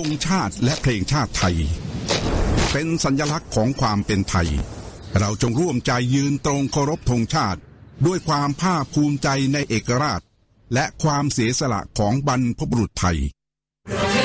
งชาติและเพลงชาติไทยเป็นสัญลักษณ์ของความเป็นไทยเราจงร่วมใจยืนตรงเคารพธงชาติด้วยความภาคภูมิใจในเอกราชและความเสียสละของบรรพบุรุษไทย